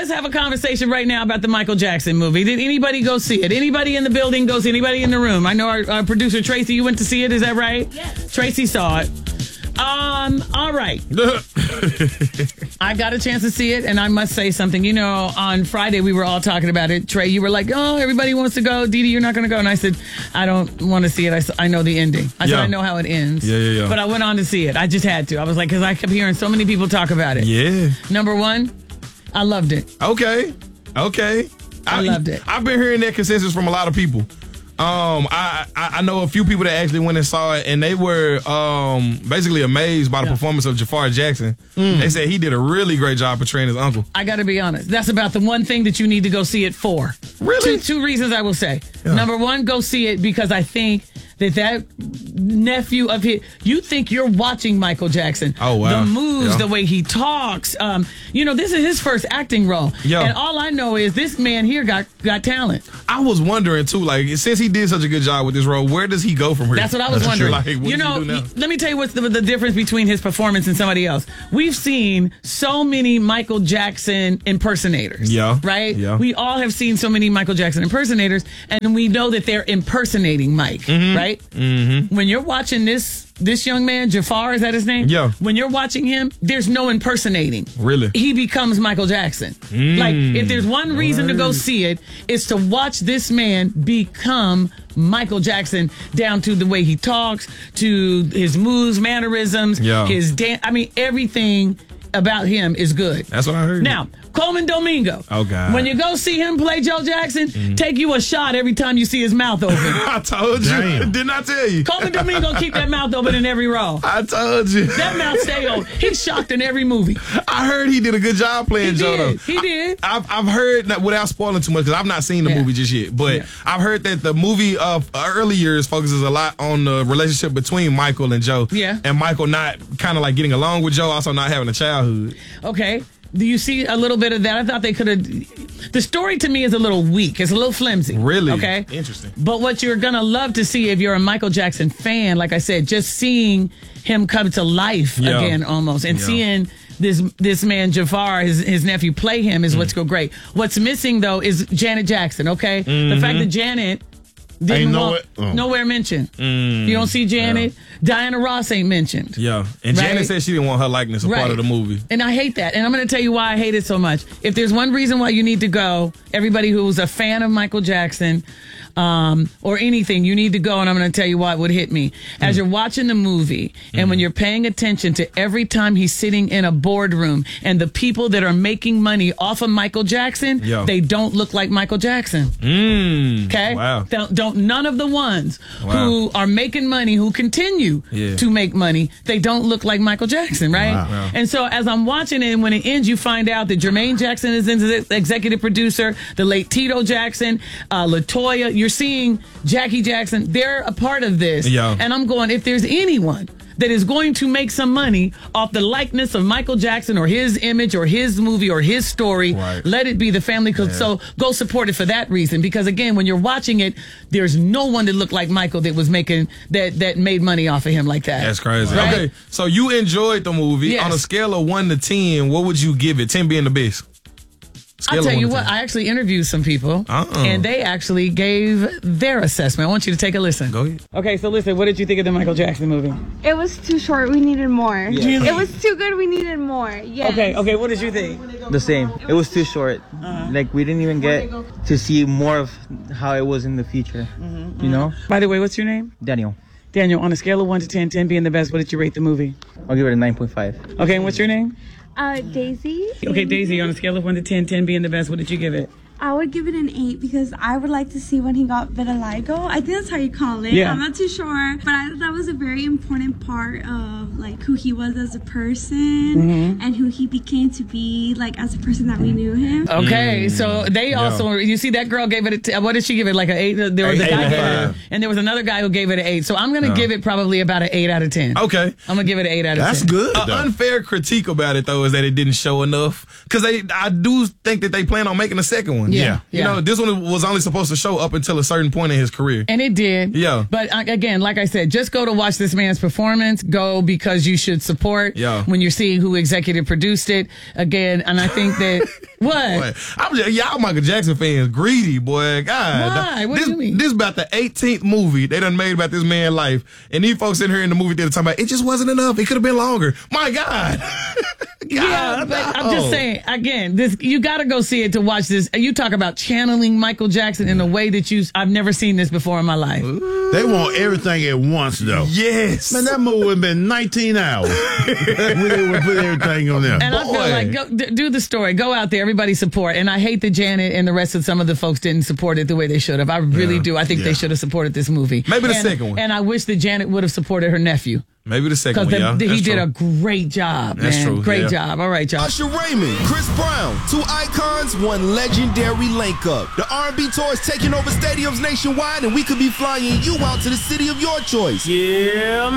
let's have a conversation right now about the Michael Jackson movie. Did anybody go see it? Anybody in the building go see it? Anybody in the room? I know our producer Tracy, you went to see it. Is that right? Yes. Tracy saw it. All right. I got a chance to see it, and I must say something. You know, on Friday, we were all talking about it. Trey, you were like, oh, everybody wants to go. Dee Dee, you're not going to go. And I said, I don't want to see it. I know the ending. I said, I know how it ends. Yeah. But I went on to see it. I just had to. I was like, because I kept hearing so many people talk about it. Yeah. Number one, I loved it. Okay. I loved it. I've been hearing that consensus from a lot of people. I know a few people that actually went and saw it, and they were basically amazed by the performance of Jafar Jackson. They said he did a really great job portraying his uncle. I got to be honest. That's about the one thing that you need to go see it for. Really? Two reasons I will say. Yeah. Number one, go see it because I think that nephew of his, you think you're watching Michael Jackson. Oh, wow. The moves, the way he talks. This is his first acting role. Yeah. And all I know is this man here got talent. I was wondering, too, like, since he did such a good job with this role, where does he go from here? That's what I was wondering. Like, what does he do now? Let me tell you what's the difference between his performance and somebody else. We've seen so many Michael Jackson impersonators. Yeah. Right? Yeah. We all have seen so many Michael Jackson impersonators, and we know that they're impersonating Mike. Right? Mm-hmm. When you're watching this young man, Jafar, is that his name? Yeah. When you're watching him, there's no impersonating. Really? He becomes Michael Jackson. Like, if there's one reason to go see it, it's to watch this man become Michael Jackson, down to the way he talks, to his moves, mannerisms, his dance. I mean, everything about him is good. That's what I heard. Now, Coleman Domingo. Oh, God. When you go see him play Joe Jackson, take you a shot every time you see his mouth open. I told you. Damn. Didn't I tell you? Coleman Domingo keep that mouth open in every role. I told you. That mouth stay open. He's shocked in every movie. I heard he did a good job playing Joe, though. He did. I've heard, without spoiling too much, because I've not seen the movie just yet, but I've heard that the movie of early years focuses a lot on the relationship between Michael and Joe. Yeah. And Michael not kind of like getting along with Joe, also not having a childhood. Okay. Do you see a little bit of that? I thought they could have. The story to me is a little weak. It's a little flimsy. Really? Okay. Interesting. But what you're going to love to see if you're a Michael Jackson fan, like I said, just seeing him come to life again almost, and seeing this man Jafar, his nephew, play him is what's go great. What's missing, though, is Janet Jackson, okay? The fact that Janet didn't nowhere mentioned. You don't see Janet. Diana Ross ain't mentioned. Yeah. And Janet said she didn't want her likeness a part of the movie. And I hate that. And I'm going to tell you why I hate it so much. If there's one reason why you need to go, everybody who's a fan of Michael Jackson or anything, you need to go, and I'm going to tell you why it would hit me. As you're watching the movie, and when you're paying attention to every time he's sitting in a boardroom, and the people that are making money off of Michael Jackson, they don't look like Michael Jackson. Okay? Wow. Don't none of the ones who are making money, who continue to make money, they don't look like Michael Jackson, right? Wow. And so as I'm watching it, and when it ends, you find out that Jermaine Jackson is the executive producer, the late Tito Jackson, LaToya. You're seeing Jackie Jackson. They're a part of this. Yeah. And I'm going, if there's anyone that is going to make some money off the likeness of Michael Jackson or his image or his movie or his story, let it be the family. So go support it for that reason. Because again, when you're watching it, there's no one that looked like Michael that was making that made money off of him like that. That's crazy. Right? Okay, so you enjoyed the movie. Yes. On a scale of 1 to 10, what would you give it? 10 being the best. I'll tell you what, I actually interviewed some people, and they actually gave their assessment. I want you to take a listen. Go ahead. Okay, so listen, what did you think of the Michael Jackson movie? It was too short. We needed more. Really? It was too good. We needed more. Yes. Okay, what did you think? The same. It was too short. Like, we didn't even get to see more of how it was in the future. You know? By the way, what's your name? Daniel. Daniel, on a scale of 1 to 10, 10 being the best, what did you rate the movie? I'll give it a 9.5. Okay, and what's your name? Daisy. Okay, Daisy, on a scale of 1 to 10, 10 being the best, what did you give it? I would give it an 8 because I would like to see when he got vitiligo. I think that's how you call it. Yeah. I'm not too sure, but that was a very important part of like who he was as a person and who he became to be like as a person that we knew him. Okay, so they also, you see that girl gave it what did she give it? Like an 8? There was a guy gave it, and there was another guy who gave it an 8. So I'm going to give it probably about an 8 out of 10. Okay. I'm going to give it an 8 out of 10. That's good. An unfair critique about it, though, is that it didn't show enough. Because I do think that they plan on making a second one. Yeah. You know, this one was only supposed to show up until a certain point in his career. And it did. Yeah. But again, like I said, just go to watch this man's performance. Go because you should support when you're seeing who executive produced it. Again, and I think that, what? Boy, y'all Michael Jackson fans greedy, boy. God. Why? What do you mean? This is about the 18th movie they done made about this man's life. And these folks in here in the movie theater talking about, it just wasn't enough. It could have been longer. My God. Yeah, but I'm just saying, again, you got to go see it to watch this. You talk about channeling Michael Jackson in a way that I've never seen this before in my life. They want everything at once, though. Yes. Man, that movie would have been 19 hours when they would put everything on there. And I feel like, do the story. Go out there. Everybody support. And I hate that Janet and the rest of some of the folks didn't support it the way they should have. I really do. I think they should have supported this movie. Maybe the second one. And I wish that Janet would have supported her nephew. Maybe the second one, Because he did a great job, man. That's true. Great job. All right, y'all. Usher Raymond, Chris Brown, two icons, one legendary link up. The R&B tour is taking over stadiums nationwide, and we could be flying you out to the city of your choice. Yeah.